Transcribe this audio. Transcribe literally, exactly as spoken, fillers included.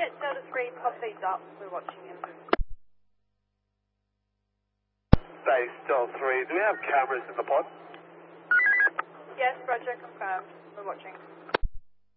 Yeah, Delta three, pop these up. We're watching him. Base Delta three, do we have cameras in the pod? Yes, Roger, confirmed. We're watching.